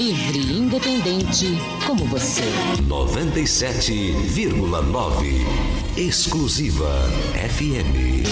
Livre e independente como você. 97,9. Exclusiva FM.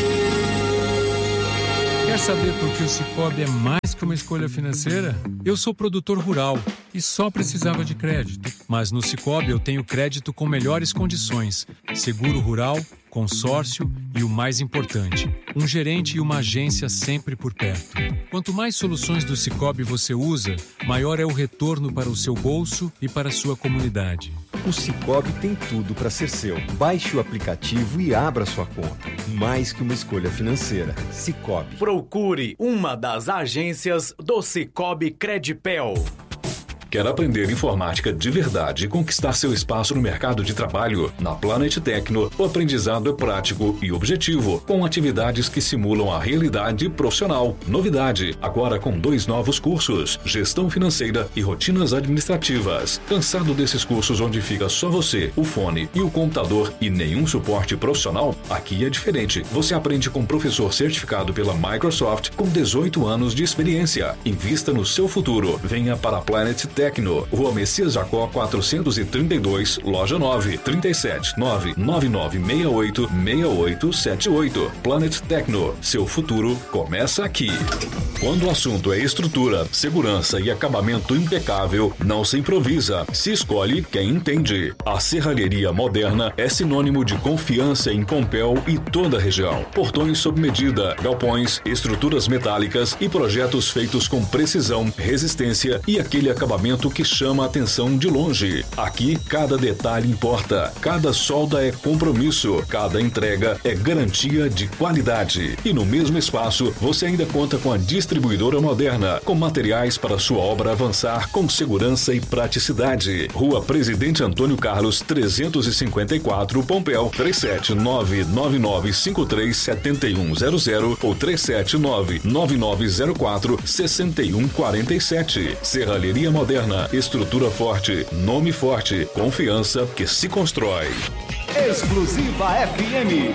Quer saber por que o Sicoob é mais que uma escolha financeira? Eu sou produtor rural e só precisava de crédito. Mas no Sicoob eu tenho crédito com melhores condições, seguro rural, consórcio e o mais importante, um gerente e uma agência sempre por perto. Quanto mais soluções do Sicoob você usa, maior é o retorno para o seu bolso e para a sua comunidade. O Sicoob tem tudo para ser seu. Baixe o aplicativo e abra sua conta. Mais que uma escolha financeira. Sicoob. Procure uma das agências do Sicoob Credipel. Quer aprender informática de verdade e conquistar seu espaço no mercado de trabalho? Na Planet Tecno, o aprendizado é prático e objetivo, com atividades que simulam a realidade profissional. Novidade, agora com 2 novos cursos, Gestão Financeira e Rotinas Administrativas. Cansado desses cursos onde fica só você, o fone e o computador e nenhum suporte profissional? Aqui é diferente. Você aprende com professor certificado pela Microsoft com 18 anos de experiência. Invista no seu futuro. Venha para a Planet Tecno, Rua Messias Jacó 432, Loja 9, 37 99968 6878. Planet Tecno, seu futuro começa aqui. Quando o assunto é estrutura, segurança e acabamento impecável, não se improvisa, se escolhe quem entende. A Serralheria Moderna é sinônimo de confiança em Pompéu e toda a região. Portões sob medida, galpões, estruturas metálicas e projetos feitos com precisão, resistência e aquele acabamento que chama a atenção de longe. Aqui, cada detalhe importa, cada solda é compromisso, cada entrega é garantia de qualidade. E no mesmo espaço, você ainda conta com a distribuidora Moderna, com materiais para sua obra avançar com segurança e praticidade. Rua Presidente Antônio Carlos, 354, Pompéu, 37999537100 ou 37999046147. Serralheria Moderna, estrutura forte, nome forte, confiança que se constrói. Exclusiva FM.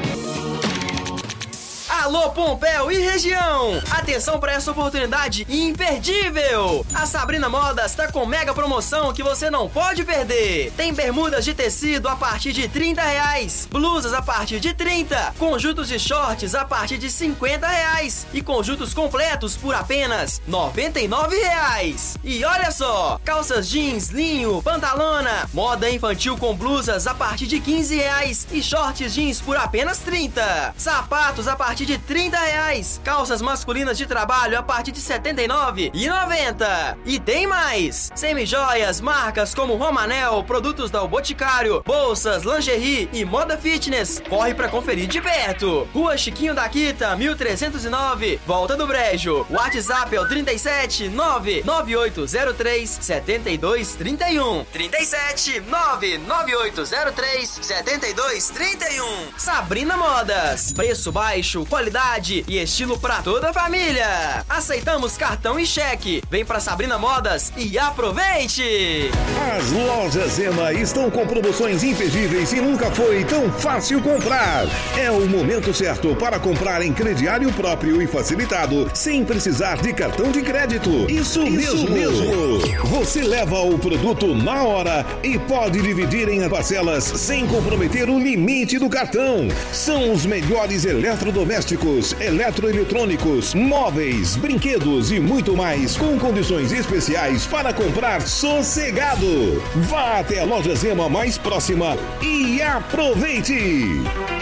Alô Pompéu e região! Atenção para essa oportunidade imperdível! A Sabrina Modas está com mega promoção que você não pode perder. Tem bermudas de tecido a partir de R$30, blusas a partir de R$30, conjuntos de shorts a partir de R$50 e conjuntos completos por apenas R$99. E olha só, calças jeans, linho, pantalona, moda infantil com blusas a partir de R$15 e shorts jeans por apenas R$30. Sapatos a partir de R$30, calças masculinas de trabalho a partir de R$79,90. E tem mais! Semijoias, marcas como Romanel, produtos da O Boticário, bolsas, lingerie e moda fitness. Corre pra conferir de perto. Rua Chiquinho da Quita, 1309, Volta do Brejo. WhatsApp é o 37 99803 7231. 37 99803 7231. Sabrina Modas. Preço baixo, qualidade e estilo pra toda a família. Aceitamos cartão e cheque. Vem pra Sabrina Modas e aproveite! As lojas Ema estão com promoções imperdíveis e nunca foi tão fácil comprar. É o momento certo para comprar em crediário próprio e facilitado, sem precisar de cartão de crédito. Isso mesmo! Você leva o produto na hora e pode dividir em parcelas sem comprometer o limite do cartão. São os melhores eletrodomésticos, eletroeletrônicos, móveis, brinquedos e muito mais, com condições especiais para comprar sossegado. Vá até a loja Zema mais próxima e aproveite!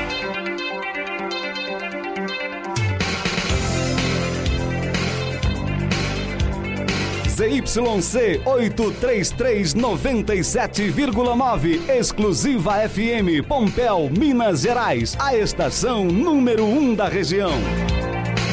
ZYC 833 97,9, exclusiva FM, Pompéu, Minas Gerais, a estação número 1 da região.